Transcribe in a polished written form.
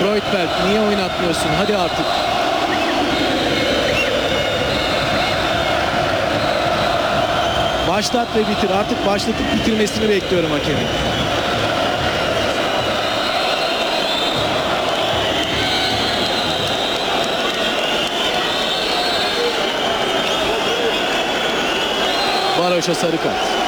Kreutberg niye oynatmıyorsun? Hadi artık. Başlat ve bitir. Artık başlatıp bitirmesini bekliyorum hakemin. Baroş'a sarı kart.